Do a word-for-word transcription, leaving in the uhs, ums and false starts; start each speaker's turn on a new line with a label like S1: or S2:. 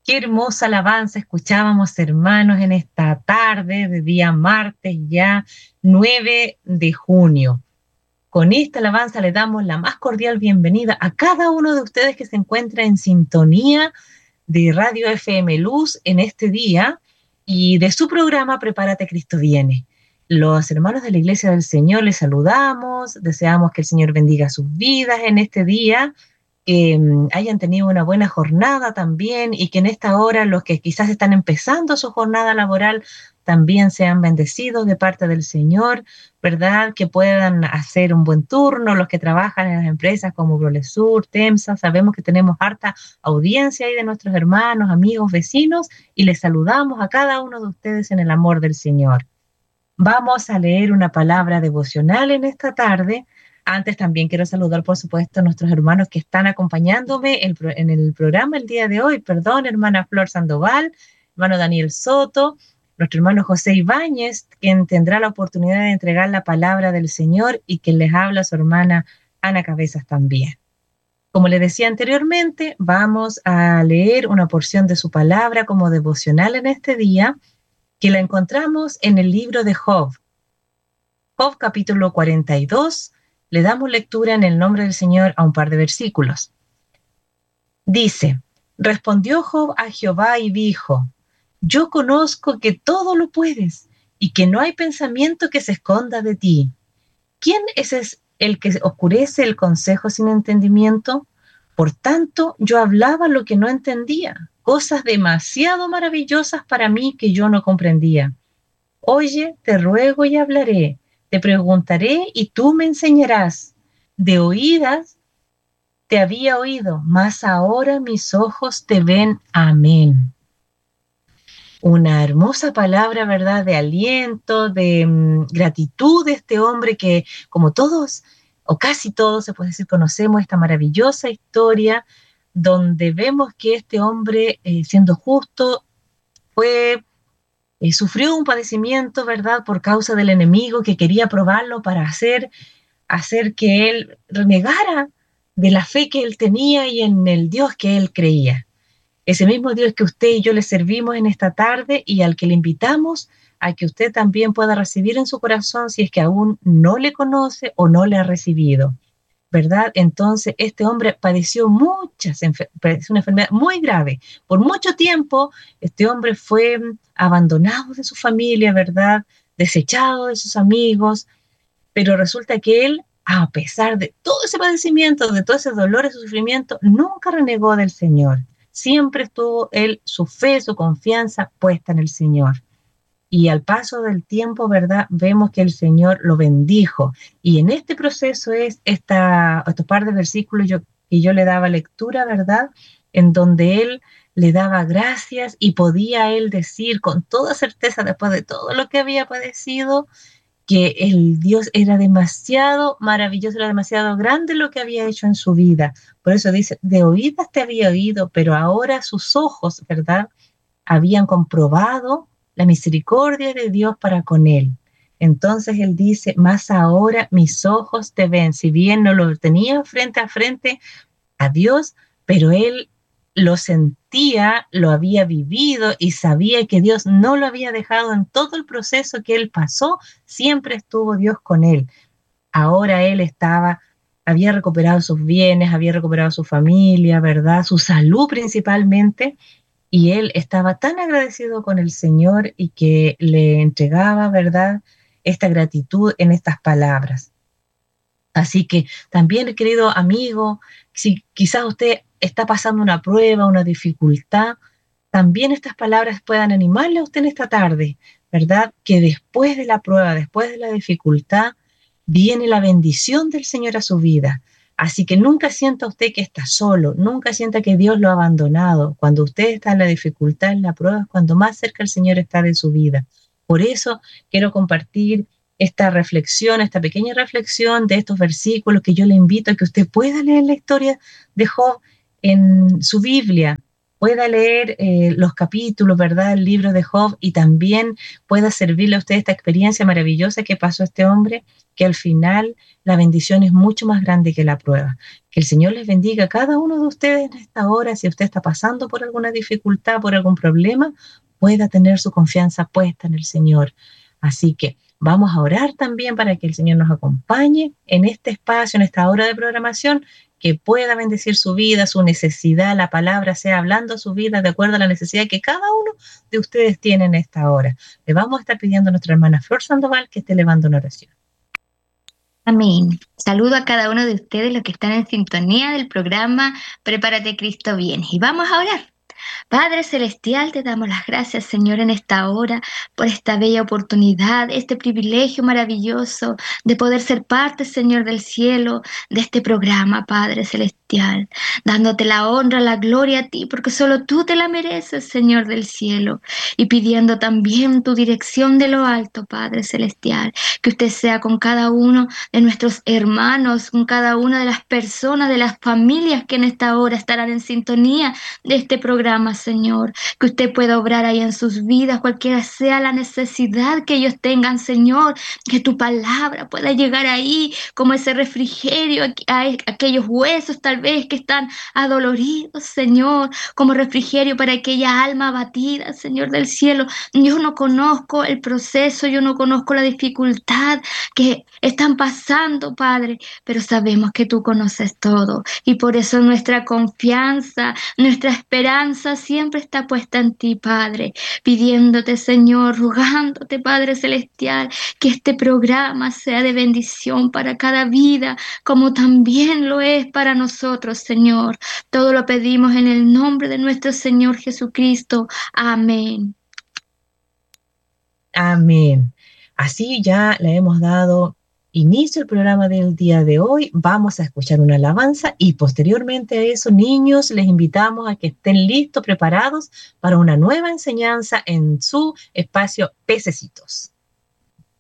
S1: Qué hermosa alabanza escuchábamos, hermanos, en esta tarde de día martes ya nueve de junio. Con esta alabanza le damos la más cordial bienvenida a cada uno de ustedes que se encuentra en sintonía de Radio F M Luz en este día y de su programa Prepárate, Cristo viene. Los hermanos de la Iglesia del Señor les saludamos, deseamos que el Señor bendiga sus vidas en este día, que um, hayan tenido una buena jornada también y que en esta hora los que quizás están empezando su jornada laboral también sean bendecidos de parte del Señor, ¿verdad? Que puedan hacer un buen turno, los que trabajan en las empresas como Brolesur, Temsa, sabemos que tenemos harta audiencia ahí de nuestros hermanos, amigos, vecinos, y les saludamos a cada uno de ustedes en el amor del Señor. Vamos a leer una palabra devocional en esta tarde. Antes también quiero saludar, por supuesto, a nuestros hermanos que están acompañándome en el programa el día de hoy. Perdón, hermana Flor Sandoval, hermano Daniel Soto, nuestro hermano José Ibáñez, quien tendrá la oportunidad de entregar la palabra del Señor, y quien les habla su hermana Ana Cabezas también. Como les decía anteriormente, vamos a leer una porción de su palabra como devocional en este día, que la encontramos en el libro de Job. Job capítulo cuarenta y dos, le damos lectura en el nombre del Señor a un par de versículos. Dice: respondió Job a Jehová y dijo: yo conozco que todo lo puedes y que no hay pensamiento que se esconda de ti. ¿Quién es el que oscurece el consejo sin entendimiento? Por tanto, yo hablaba lo que no entendía, cosas demasiado maravillosas para mí que yo no comprendía. Oye, te ruego y hablaré, te preguntaré y tú me enseñarás. De oídas te había oído, mas ahora mis ojos te ven. Amén. Una hermosa palabra, ¿verdad?, de aliento, de um, gratitud de este hombre que, como todos, o casi todos, se puede decir, conocemos esta maravillosa historia donde vemos que este hombre, eh, siendo justo, fue, eh, sufrió un padecimiento, ¿verdad?, por causa del enemigo que quería probarlo para hacer, hacer que él renegara de la fe que él tenía y en el Dios que él creía. Ese mismo Dios que usted y yo le servimos en esta tarde y al que le invitamos a que usted también pueda recibir en su corazón si es que aún no le conoce o no le ha recibido, ¿verdad? Entonces, este hombre padeció muchas, padeció una enfermedad muy grave. Por mucho tiempo, este hombre fue abandonado de su familia, ¿verdad? Desechado de sus amigos, pero resulta que él, a pesar de todo ese padecimiento, de todo ese dolor, ese sufrimiento, nunca renegó del Señor. Siempre estuvo él, su fe, su confianza puesta en el Señor. Y al paso del tiempo, ¿verdad?, vemos que el Señor lo bendijo. Y en este proceso es esta, estos par de versículos yo, que yo le daba lectura, ¿verdad?, en donde él le daba gracias y podía él decir con toda certeza, después de todo lo que había padecido, que el Dios era demasiado maravilloso, era demasiado grande lo que había hecho en su vida. Por eso dice, de oídas te había oído, pero ahora sus ojos, ¿verdad?, habían comprobado la misericordia de Dios para con él. Entonces él dice, más ahora mis ojos te ven. Si bien no lo tenía frente a frente a Dios, pero él lo sentía, lo había vivido y sabía que Dios no lo había dejado en todo el proceso que él pasó, siempre estuvo Dios con él. Ahora él estaba, había recuperado sus bienes, había recuperado su familia, ¿verdad?, su salud principalmente, y él estaba tan agradecido con el Señor y que le entregaba, ¿verdad?, esta gratitud en estas palabras. Así que también, querido amigo, si quizás usted está pasando una prueba, una dificultad, también estas palabras puedan animarle a usted en esta tarde, ¿verdad? Que después de la prueba, después de la dificultad, viene la bendición del Señor a su vida. Así que nunca sienta usted que está solo, nunca sienta que Dios lo ha abandonado. Cuando usted está en la dificultad, en la prueba, es cuando más cerca el Señor está de su vida. Por eso quiero compartir esta reflexión, esta pequeña reflexión de estos versículos que yo le invito a que usted pueda leer la historia de Job en su Biblia, pueda leer eh, los capítulos, ¿verdad?, el libro de Job, y también pueda servirle a usted esta experiencia maravillosa que pasó este hombre, que al final la bendición es mucho más grande que la prueba. Que el Señor les bendiga a cada uno de ustedes en esta hora. Si usted está pasando por alguna dificultad, por algún problema, pueda tener su confianza puesta en el Señor. Así que vamos a orar también para que el Señor nos acompañe en este espacio, en esta hora de programación, que pueda bendecir su vida, su necesidad, la palabra sea hablando a su vida de acuerdo a la necesidad que cada uno de ustedes tiene en esta hora. Le vamos a estar pidiendo a nuestra hermana Flor Sandoval que esté elevando una oración.
S2: Amén. Saludo a cada uno de ustedes, los que están en sintonía del programa Prepárate, Cristo viene. Y vamos a orar. Padre Celestial, te damos las gracias, Señor, en esta hora, por esta bella oportunidad, este privilegio maravilloso de poder ser parte, Señor, del cielo, de este programa, Padre Celestial, dándote la honra, la gloria a ti, porque solo tú te la mereces, Señor del cielo, y pidiendo también tu dirección de lo alto, Padre Celestial, que usted sea con cada uno de nuestros hermanos, con cada una de las personas, de las familias que en esta hora estarán en sintonía de este programa, Señor, que usted pueda obrar ahí en sus vidas, cualquiera sea la necesidad que ellos tengan, Señor, que tu palabra pueda llegar ahí como ese refrigerio a, a aquellos huesos tal vez que están adoloridos, Señor, como refrigerio para aquella alma abatida, Señor del cielo. Yo no conozco el proceso, yo no conozco la dificultad que están pasando, Padre, pero sabemos que tú conoces todo y por eso nuestra confianza, nuestra esperanza siempre está puesta en ti, Padre, pidiéndote, Señor, rogándote, Padre Celestial, que este programa sea de bendición para cada vida, como también lo es para nosotros, Señor. Todo lo pedimos en el nombre de nuestro Señor Jesucristo. Amén.
S1: Amén. Así ya le hemos dado inicio al programa del día de hoy. Vamos a escuchar una alabanza y posteriormente a eso, niños, les invitamos a que estén listos, preparados para una nueva enseñanza en su espacio Pececitos.